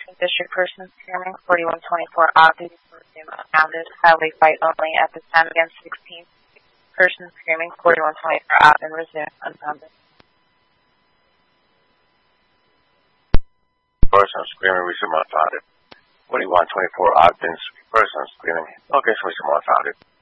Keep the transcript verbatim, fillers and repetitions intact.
District person screaming forty-one twenty-four Ogden unfounded. Highway fight only at this time against sixteen. Person screaming forty-one twenty-four Ogden resume unfounded. Person screaming resume unfounded. forty-one twenty-four Ogden's person screaming. Okay, so resume unfounded.